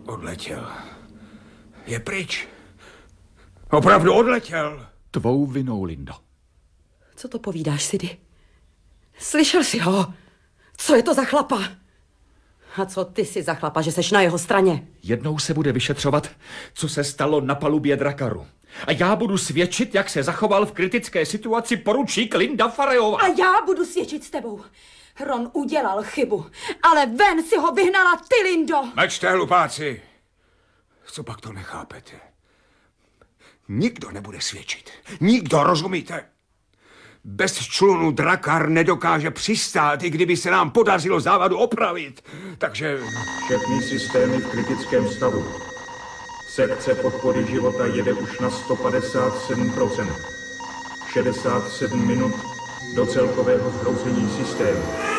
Odletěl. Je pryč. Opravdu odletěl. Tvou vinou, Lindo. Co to povídáš, Sidy? Slyšel jsi ho? Co je to za chlapa? A co ty jsi za chlapa, že seš na jeho straně? Jednou se bude vyšetřovat, co se stalo na palubě Drakaru. A já budu svědčit, jak se zachoval v kritické situaci poručík Linda Fareyová. A já budu svědčit s tebou. Ron udělal chybu, ale ven si ho vyhnala ty, Lindo. Mlčte, hlupáci. Co pak to nechápete? Nikdo nebude svědčit. Nikdo, rozumíte? Bez člunu Drakar nedokáže přistát, i kdyby se nám podařilo závadu opravit. Takže... Všechny systémy v kritickém stavu. Sekce podpory života jede už na 157%. 67 minut do celkového zhroucení systému.